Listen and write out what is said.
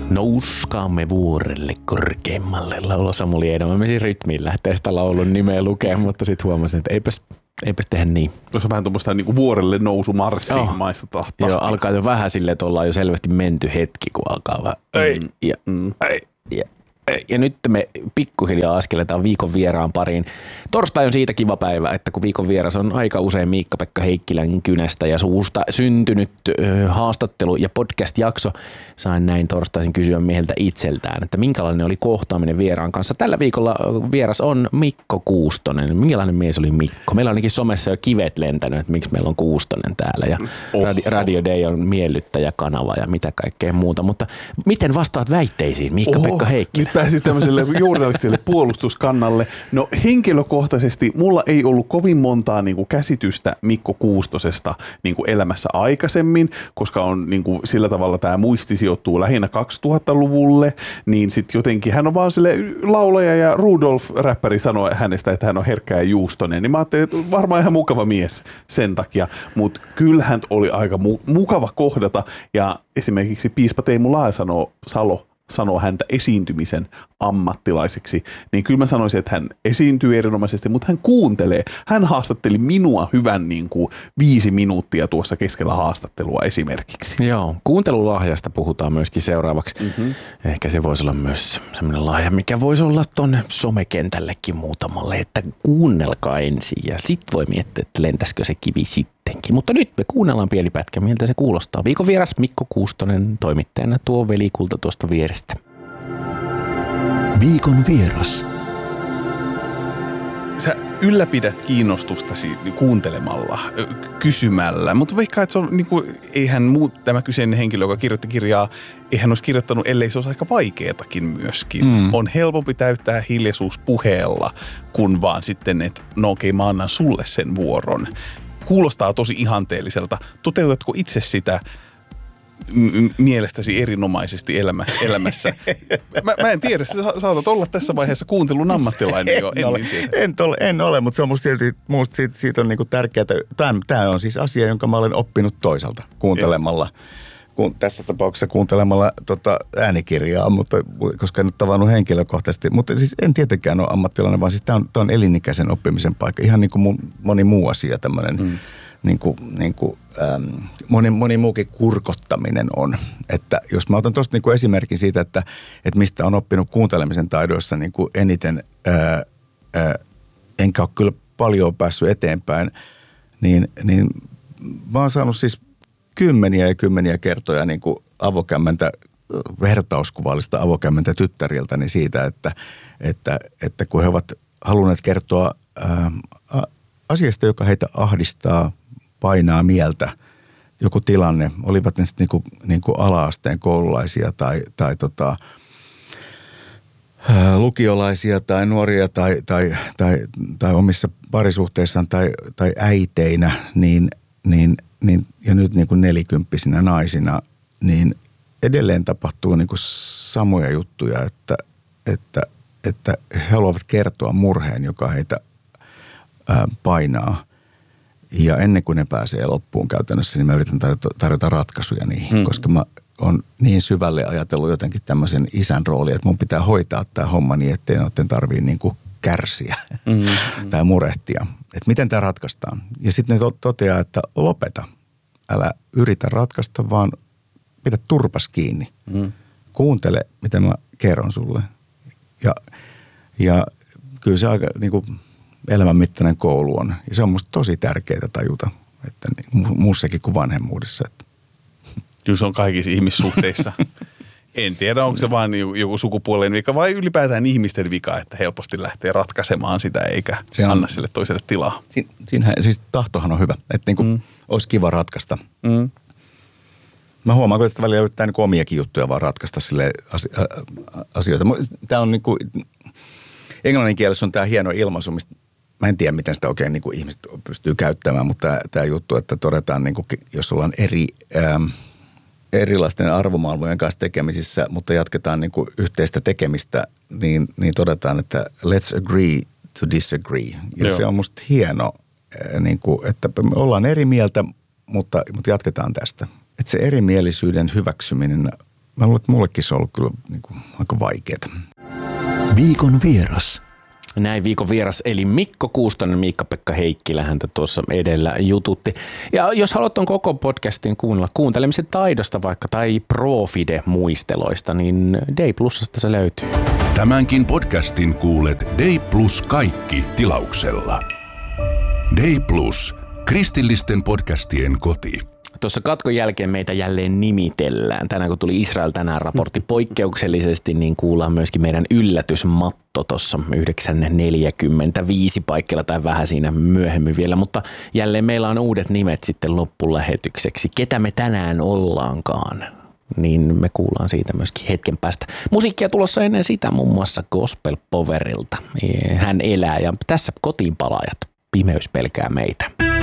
Nouskaamme vuorelle korkeammalle. Lauloi Samuli Eino. Mä menisin rytmiin lähteä sitä laulun nimeä lukemaan, mutta sitten huomasin, että eipäs tehdä niin. Tuossa on vähän tuommoista niinku vuorelle nousumarssiin maista tahtia. Joo, alkaa jo vähän silleen, että ollaan jo selvästi menty hetki, kun alkaa vähän. Ja nyt me pikkuhiljaa askeletaan viikon vieraan pariin. Torstai on siitä kiva päivä, että kun viikon vieras on aika usein Miikka-Pekka Heikkilän kynästä ja suusta syntynyt haastattelu- ja podcast-jakso, sain näin torstaisin kysyä mieheltä itseltään, että minkälainen oli kohtaaminen vieraan kanssa. Tällä viikolla vieras on Mikko Kuustonen. Minkälainen mies oli Mikko? Meillä on ainakin somessa jo kivet lentänyt, että miksi meillä on Kuustonen täällä ja Radio Day on miellyttäjäkanava ja mitä kaikkea muuta. Mutta miten vastaat väitteisiin, Miikka-Pekka Heikkilä? Pääsi tämmöiselle journalistiselle puolustuskannalle. No henkilökohtaisesti mulla ei ollut kovin montaa niin kuin käsitystä Mikko Kuustosesta niin kuin elämässä aikaisemmin, koska on niin kuin sillä tavalla tämä muisti sijoittuu lähinnä 2000-luvulle, niin sitten jotenkin hän on vaan sille laulaja ja Rudolf-räppäri sanoi hänestä, että hän on herkkä ja juustonen, niin mä ajattelin, että varmaan ihan mukava mies sen takia, mutta kyllähän oli aika mukava kohdata ja esimerkiksi piispa Teemu Laasalo sanoo häntä esiintymisen ammattilaiseksi, niin kyllä mä sanoisin, että hän esiintyy erinomaisesti, mutta hän kuuntelee. Hän haastatteli minua hyvän 5 minuuttia tuossa keskellä haastattelua esimerkiksi. Joo, kuuntelulahjasta puhutaan myöskin seuraavaksi. Mm-hmm. Ehkä se voisi olla myös sellainen lahja, mikä voisi olla tuonne somekentällekin muutamalle, että kuunnelkaa ensin ja sit voi miettiä, että lentäisikö se kivi sittenkin. Mutta nyt me kuunnellaan pieni pätkä, miltä se kuulostaa. Viikon vieras Mikko Kuustonen toimittajana tuo velikulta tuosta vierestä. Viikon vieras. Sä ylläpidät kiinnostustasi kuuntelemalla, kysymällä, mutta veikkaa, että se on, niin kuin, eihän tämä kyseinen henkilö, joka kirjoitti kirjaa, eihän olisi kirjoittanut, ellei se olisi aika vaikeatakin myöskin. On helpompi täyttää hiljaisuus puheella, kun vaan sitten, että no okei, mä annan sulle sen vuoron. Kuulostaa tosi ihanteelliselta. Toteutatko itse sitä mielestäsi erinomaisesti elämässä? Mä en tiedä, sä saatat olla tässä vaiheessa kuuntelun ammattilainen jo. En ole, mutta se on musta siitä on niinku tärkeää. Tämä on siis asia, jonka mä olen oppinut toisaalta kuuntelemalla. Tässä tapauksessa kuuntelemalla äänikirjaa, mutta koska en ole tavannut henkilökohtaisesti. Mutta siis en tietenkään ole ammattilainen, vaan siis tämä on elinikäisen oppimisen paikka. Ihan niin kuin moni muu asia tämmöinen. Moni muukin kurkottaminen on. Että jos mä otan tuosta niinku esimerkin siitä, että mistä on oppinut kuuntelemisen taidoissa niinku eniten, enkä ole kyllä paljon päässyt eteenpäin, niin mä oon saanut siis kymmeniä ja kymmeniä kertoja niinku vertauskuvallista avokämmentä tyttäriltäni siitä, että kun he ovat halunneet kertoa asiasta, joka heitä ahdistaa, painaa mieltä, joku tilanne, olivat ne sitten niinku ala-asteen koululaisia tai lukiolaisia tai nuoria tai omissa parisuhteissaan tai äiteinä, niin ja nyt niinku 40-vuotiaina naisina, niin edelleen tapahtuu niinku samoja juttuja, että he haluavat kertoa murheen, joka heitä painaa. Ja ennen kuin ne pääsee loppuun käytännössä, niin mä yritän tarjota ratkaisuja niihin, koska mä oon niin syvälle ajatellut jotenkin tämmöisen isän rooli, että mun pitää hoitaa tämä homma niin, ettei noiden tarvii niinku kärsiä tai murehtia. Että miten tämä ratkaistaan. Ja sitten ne toteaa, että lopeta. Älä yritä ratkaista, vaan pidä turpas kiinni. Kuuntele, mitä mä kerron sulle. Ja kyllä se aika niinku elämänmittainen koulu on. Ja se on musta tosi tärkeää tajuta, että muussakin kuin vanhemmuudessa. Kyllä se on kaikissa ihmissuhteissa. En tiedä, onko se vaan joku sukupuolen vika vai ylipäätään ihmisten vika, että helposti lähtee ratkaisemaan sitä eikä anna sille toiselle tilaa. Siinähän, siis tahtohan on hyvä, että olisi kiva ratkaista. Mä huomaan, että välillä yrittää omiakin juttuja vaan ratkaista sille asioita. Tämä on englannin kielessä on tämä hieno ilmaisu, mistä mä en tiedä, miten sitä oikein ihmiset pystyy käyttämään, mutta tämä juttu, että todetaan, jos ollaan erilaisten arvomaailmojen kanssa tekemisissä, mutta jatketaan yhteistä tekemistä, niin todetaan, että let's agree to disagree. Ja se on musta hieno, että me ollaan eri mieltä, mutta jatketaan tästä. Että se erimielisyyden hyväksyminen mä luulen, että mullekin se on ollut kyllä niin kuin aika vaikeaa. Viikon vieras. Näin viikon vieras eli Mikko Kuustonen, Miikka-Pekka Heikkilä häntä tuossa edellä jututti. Ja jos haluat ton koko podcastin kuunnella kuuntelemisen taidosta vaikka tai Profide-muisteloista, niin Day Plusasta se löytyy. Tämänkin podcastin kuulet Day Plus kaikki -tilauksella. Day Plus, kristillisten podcastien koti. Tuossa katkon jälkeen meitä jälleen nimitellään. Tänään kun tuli Israel tänään raportti poikkeuksellisesti, niin kuullaan myöskin meidän yllätysmatto tuossa 9.45 paikkeilla tai vähän siinä myöhemmin vielä. Mutta jälleen meillä on uudet nimet sitten loppulähetykseksi. Ketä me tänään ollaankaan? Niin me kuullaan siitä myöskin hetken päästä. Musiikkia tulossa ennen sitä muun muassa Gospel Powerilta. Hän elää ja tässä kotiin palaajat. Pimeys pelkää meitä.